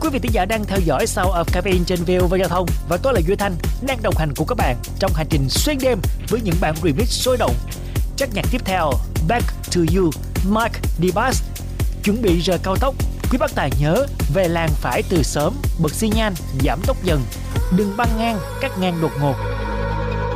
Quý vị thính giả đang theo dõi Sound of Caffeine trên VOV Giao thông và tôi là Duy Thanh đang đồng hành cùng các bạn trong hành trình xuyên đêm với những bản remix sôi động. Chắc nhạc tiếp theo Back to You, Mark DeBas. Chuẩn bị rời cao tốc, quý bác tài nhớ về làng phải từ sớm, bật xi nhan, giảm tốc dần, đừng băng ngang, cắt ngang đột ngột.